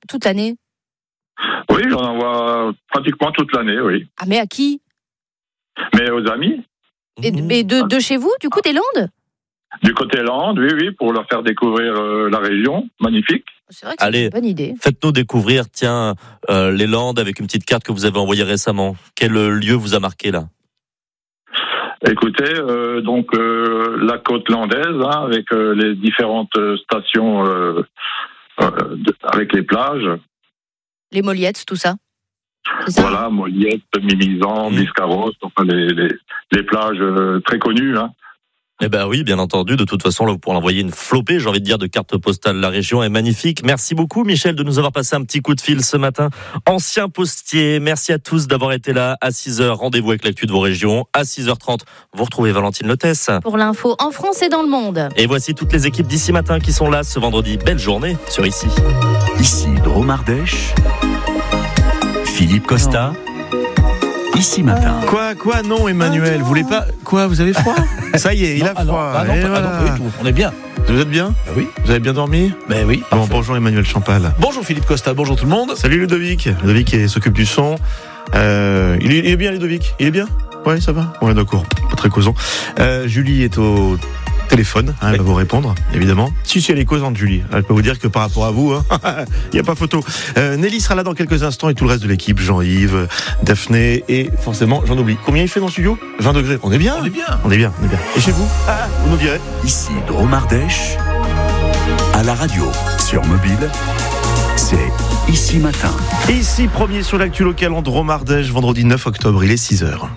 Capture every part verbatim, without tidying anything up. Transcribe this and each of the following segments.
toute l'année? Oui, j'en envoie pratiquement toute l'année, oui. Ah, mais à qui? Mais aux amis. Et, mais de, de chez vous, du coup, des Landes? Du côté Landes, oui, oui, pour leur faire découvrir euh, la région, magnifique. C'est vrai que c'est Allez, une bonne idée. Faites-nous découvrir, tiens, euh, les Landes avec une petite carte que vous avez envoyée récemment. Quel lieu vous a marqué là? Écoutez, euh, donc euh, la côte landaise, hein, avec euh, les différentes stations, euh, euh, de, avec les plages. Les Moliettes, tout ça. C'est ça? Voilà, Moliettes, Mimizan, Mmh. Biscarrosse, enfin les, les, les plages euh, très connues, hein. Eh ben oui, bien entendu. De toute façon, là, vous pourrez envoyer une flopée, j'ai envie de dire, de cartes postales. La région est magnifique. Merci beaucoup, Michel, de nous avoir passé un petit coup de fil ce matin. Ancien postier, merci à tous d'avoir été là. À six heures, rendez-vous avec l'actu de vos régions. À six heures trente, vous retrouvez Valentine Lotès. Pour l'info en France et dans le monde. Et voici toutes les équipes d'Ici Matin qui sont là ce vendredi. Belle journée sur Ici. Ici Drôme Ardèche, Philippe Costa. Ici Matin. Quoi, quoi, non, Emmanuel, vous voulez pas. Quoi, vous avez froid? Ça y est, il Non, a ah non, froid. ah non, Et pas- ah voilà. non, pas du tout. On est bien. Vous êtes bien? Ben oui. Vous avez bien dormi? Ben oui. Bon, Parfait. bonjour Emmanuel Champal. Bonjour Philippe Costa, bonjour tout le monde. Salut Ludovic. Ludovic qui s'occupe du son. Euh, il, est, il est bien Ludovic? Il est bien? Ouais, ça va? Ouais, d'accord. Pas très causant. Euh, Julie est au téléphone, hein, elle Oui. va vous répondre, évidemment. Si, si, elle est causante, Julie. Elle peut vous dire que par rapport à vous, il n'y a pas photo. Euh, Nelly sera là dans quelques instants et tout le reste de l'équipe, Jean-Yves, Daphné et forcément, j'en oublie. Combien il fait dans le studio? vingt degrés. On est bien? On est bien. On est bien, on est bien. Et chez vous? Ah, vous nous direz. Ici Drôme Ardèche, à la radio, sur mobile, c'est Ici Matin. Ici, premier sur l'actu locale en Drôme Ardèche, vendredi neuf octobre, il est six heures.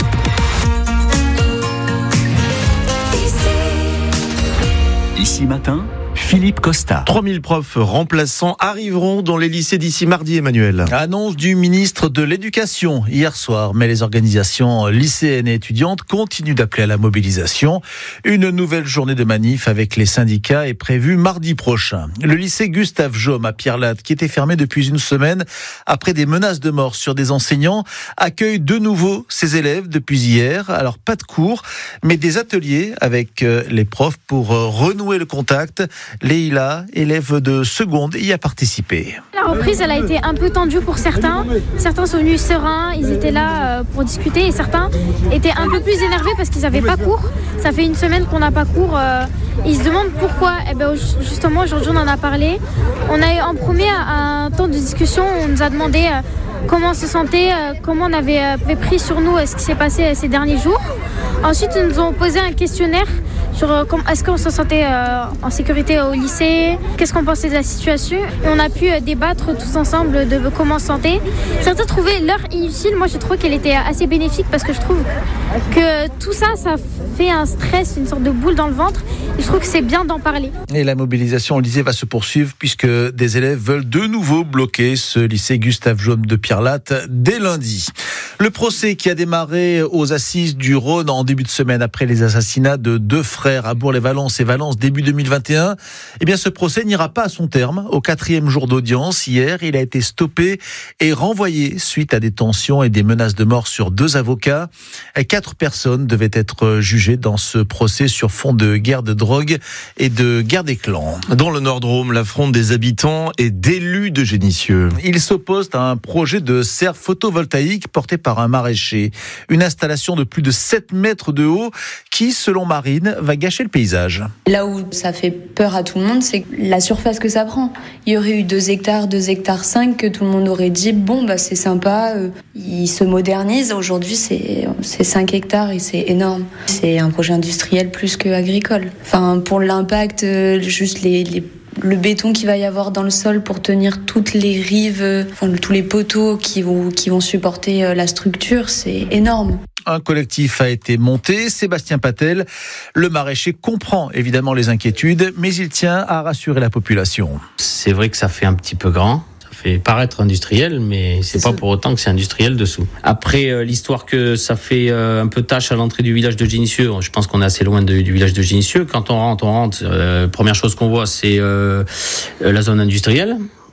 Ici Matin, Philippe Costa. trois mille profs remplaçants arriveront dans les lycées d'ici mardi, Emmanuel. Annonce du ministre de l'Éducation hier soir, mais les organisations lycéennes et étudiantes continuent d'appeler à la mobilisation. Une nouvelle journée de manif avec les syndicats est prévue mardi prochain. Le lycée Gustave Jaume à Pierrelatte, qui était fermé depuis une semaine après des menaces de mort sur des enseignants, accueille de nouveau ses élèves depuis hier. Alors pas de cours, mais des ateliers avec les profs pour renouer le contact. Leïla, élève de seconde, y a participé. La reprise, elle a été un peu tendue pour certains. Certains sont venus sereins, ils étaient là pour discuter, et certains étaient un peu plus énervés parce qu'ils n'avaient pas cours. Ça fait une semaine qu'on n'a pas cours. Ils se demandent pourquoi. Et bien justement, aujourd'hui, on en a parlé. On a eu en premier un temps de discussion, on nous a demandé comment on se sentait, comment on avait, avait pris sur nous ce qui s'est passé ces derniers jours. Ensuite, ils nous ont posé un questionnaire sur est-ce qu'on se sentait en sécurité au lycée, qu'est-ce qu'on pensait de la situation. Et on a pu débattre tous ensemble de comment on se sentait. Certains trouvaient l'heure inutile. Moi, je trouve qu'elle était assez bénéfique parce que je trouve que tout ça, ça fait un stress, une sorte de boule dans le ventre. Et je trouve que c'est bien d'en parler. Et la mobilisation au lycée va se poursuivre puisque des élèves veulent de nouveau bloquer ce lycée Gustave Jaume de Pierrelatte dès lundi. Le procès qui a démarré aux assises du Rhône en début de semaine après les assassinats de deux frères à Bourg-les-Valences et Valence début deux mille vingt et un, eh bien ce procès n'ira pas à son terme. Au quatrième jour d'audience, hier, il a été stoppé et renvoyé suite à des tensions et des menaces de mort sur deux avocats. Quatre personnes devaient être jugées dans ce procès sur fond de guerre de drogue et de guerre des clans. Dans le Nord-Drôme, l'affront des habitants et d'élus de Génissieux. Ils s'opposent à un projet de serre photovoltaïque porté par un maraîcher. Une installation de plus de sept mètres de haut qui, selon Marine, va gâcher le paysage. Là où ça fait peur à tout le monde, c'est la surface que ça prend. Il y aurait eu deux hectares, deux hectares cinq, que tout le monde aurait dit bon bah c'est sympa, euh, il se modernise. Aujourd'hui c'est c'est cinq hectares et c'est énorme. C'est un projet industriel plus que agricole. Enfin pour l'impact, euh, juste les, les le béton qu'il va y avoir dans le sol pour tenir toutes les rives, enfin tous les poteaux qui vont qui vont supporter la structure, c'est énorme. Un collectif a été monté. Sébastien Patel, le maraîcher, comprend évidemment les inquiétudes, mais il tient à rassurer la population. C'est vrai que ça fait un petit peu grand. Ça fait paraître industriel, mais c'est, c'est pas ça. Pour autant que c'est industriel dessous. Après, euh, l'histoire que ça fait euh, un peu tâche à l'entrée du village de Génissieux, je pense qu'on est assez loin de, du village de Génissieux. Quand on rentre, on rentre. Euh, première chose qu'on voit, c'est euh, la zone industrielle.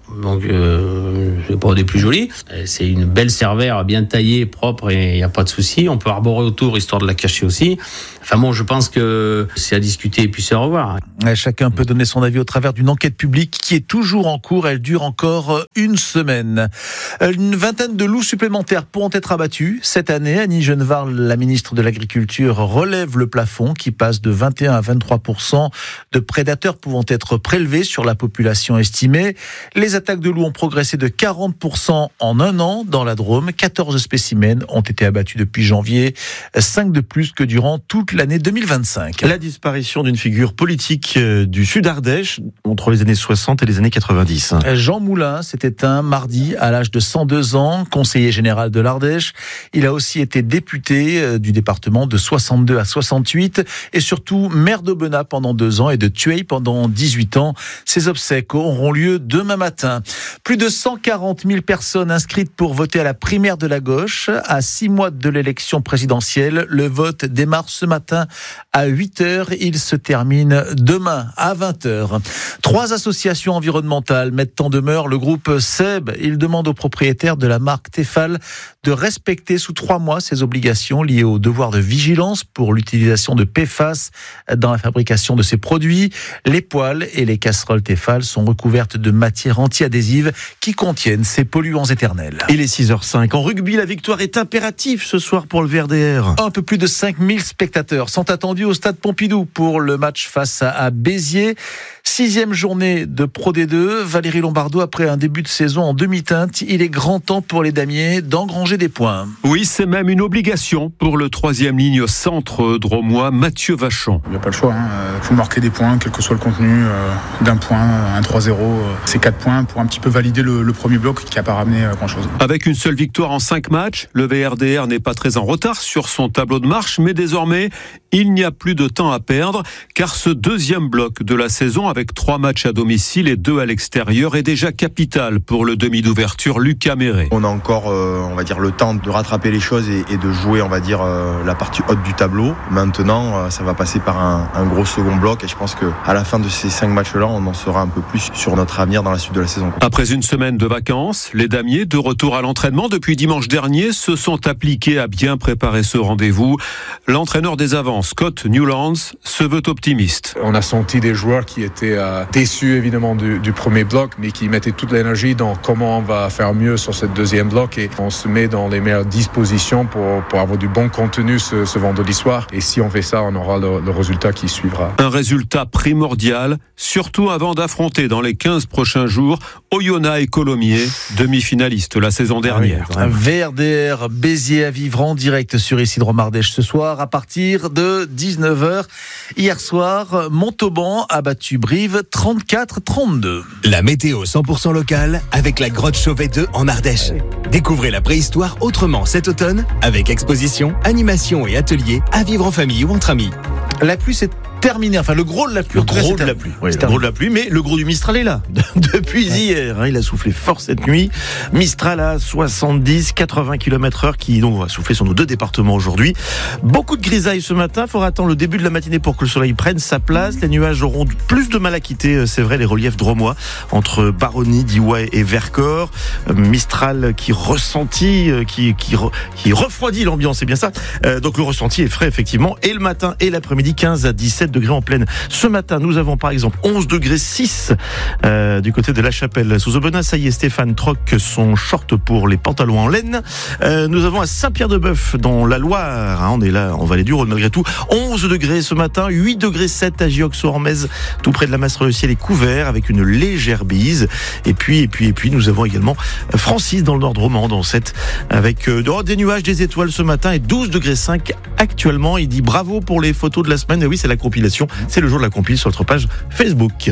Donc, euh, c'est pas des plus jolis. C'est une belle cervère bien taillée, propre, et il n'y a pas de souci. On peut arborer autour, histoire de la cacher aussi. Enfin bon, je pense que c'est à discuter et puis se revoir. Chacun peut donner son avis au travers d'une enquête publique qui est toujours en cours. Elle dure encore une semaine. Une vingtaine de loups supplémentaires pourront être abattus cette année. Annie Genevard, la ministre de l'Agriculture, relève le plafond qui passe de vingt et un à vingt-trois pour cent de prédateurs pouvant être prélevés sur la population estimée. Les attaques de loups ont progressé de quarante pour cent en un an dans la Drôme. quatorze spécimens ont été abattus depuis janvier, cinq de plus que durant toute l'année deux mille vingt-cinq. La disparition d'une figure politique du Sud-Ardèche entre les années soixante et les années quatre-vingt-dix. Jean Moulin s'est éteint mardi à l'âge de cent deux ans, conseiller général de l'Ardèche. Il a aussi été député du département de soixante-deux à soixante-huit et surtout maire d'Aubenas pendant deux ans et de Thueyts pendant dix-huit ans. Ses obsèques auront lieu demain matin. Plus de cent quarante mille personnes inscrites pour voter à la primaire de la gauche. À six mois de l'élection présidentielle, le vote démarre ce matin à huit heures. Il se termine demain à vingt heures. Trois associations environnementales mettent en demeure le groupe S E B. Il demande aux propriétaires de la marque Tefal de respecter sous trois mois ses obligations liées au devoir de vigilance pour l'utilisation de P F A S dans la fabrication de ces produits. Les poêles et les casseroles Tefal sont recouvertes de matières anti-adhésives qui contiennent ces polluants éternels. Il est six heures cinq. En rugby, la victoire est impérative ce soir pour le V R D R. Un peu plus de cinq mille spectateurs sont attendus au stade Pompidou pour le match face à Béziers. Sixième journée de Pro D deux. Valérie Lombardo, après un début de saison en demi-teinte, il est grand temps pour les damiers d'engranger des points. Oui, c'est même une obligation pour le troisième ligne centre dromois, Mathieu Vachon. Il n'y a pas le choix. Il faut marquer des points, quel que soit le contenu, euh, d'un point, un trois zéro. Euh, c'est quatre points pour un petit peu valider le, le premier bloc qui n'a pas ramené euh, grand-chose. Avec une seule victoire en cinq matchs, le V R D R n'est pas très en retard sur son tableau de marche, mais désormais, il n'y a plus de temps à perdre, car ce deuxième bloc de la saison, avec trois matchs à domicile et deux à l'extérieur, est déjà capital pour le demi d'ouverture Lucas Méret. On a encore, euh, on va dire, le temps de rattraper les choses et, et de jouer, on va dire, euh, la partie haute du tableau. Maintenant, euh, ça va passer par un, un gros second bloc et je pense qu'à la fin de ces cinq matchs-là, on en saura un peu plus sur notre avenir dans la suite de la saison. Après une semaine de vacances, les damiers, de retour à l'entraînement depuis dimanche dernier, se sont appliqués à bien préparer ce rendez-vous. L'entraîneur des avants, Scott Newlands, se veut optimiste. On a senti des joueurs qui étaient euh, déçus évidemment du, du premier bloc, mais qui mettaient toute l'énergie dans comment on va faire mieux sur ce deuxième bloc, et on se met dans les meilleures dispositions pour, pour avoir du bon contenu ce, ce vendredi soir. Et si on fait ça, on aura le, le résultat qui suivra. Un résultat primordial, surtout avant d'affronter dans les quinze prochains jours Oyonnax et Colomiers, demi-finalistes la saison dernière. Ah oui, V R D R Béziers à vivre en direct sur Isidro Ardèche ce soir à partir de dix-neuf heures. Hier soir, Montauban a battu Brive trente-quatre à trente-deux. La météo cent pour cent locale avec la grotte Chauvet deux en Ardèche. Découvrez la préhistoire autrement cet automne avec exposition, animation et ateliers à vivre en famille ou entre amis. La pluie s'est terminée, enfin le gros de la pluie. Le gros de la pluie, oui, le gros de la pluie, mais le gros du Mistral est là depuis ouais. hier. Il a soufflé fort cette nuit. Mistral à soixante-dix à quatre-vingts kilomètres heure qui donc va souffler sur nos deux départements aujourd'hui. Beaucoup de grisailles ce matin. Il faudra attendre le début de la matinée pour que le soleil prenne sa place. Les nuages auront plus de mal à quitter, c'est vrai, les reliefs dromois entre Baronnie, Diouet et Vercors. Mistral qui ressentit, qui, qui, qui refroidit l'ambiance, c'est bien ça. Euh, donc le ressenti est frais effectivement. Et le matin et l'après-midi, quinze à dix-sept degrés en pleine. Ce matin, nous avons par exemple onze degrés six euh, du côté de la Chapelle sous Aubenas. Ça y est, Stéphane troque son short pour les pantalons en laine. Euh, nous avons à Saint-Pierre-de-Bœuf dans la Loire, hein, on est là en Vallée du Rhône malgré tout, onze degrés ce matin, huit degrés sept à Giox-Ormez, tout près de la Mastre, le ciel est couvert avec une légère bise. Et puis, et puis, et puis, nous avons également Francis dans le nord romand, dans cette, avec euh, des nuages, des étoiles ce matin et douze degrés cinq actuellement. Il dit bravo pour les photos de la semaine. Et oui, c'est la compilation. C'est le jour de la compile sur notre page Facebook.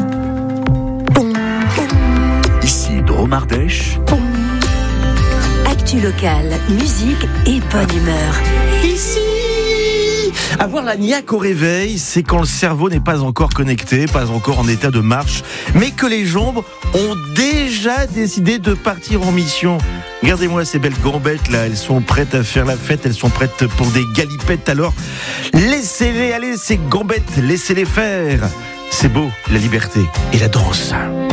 Ici Drôme Ardèche. Actu locale, musique et bonne humeur. Ici. Avoir la niaque au réveil, c'est quand le cerveau n'est pas encore connecté, pas encore en état de marche, mais que les jambes ont déjà décidé de partir en mission. Regardez-moi ces belles gambettes là, elles sont prêtes à faire la fête, elles sont prêtes pour des galipettes, alors laissez-les aller ces gambettes, laissez-les faire. C'est beau, la liberté et la danse.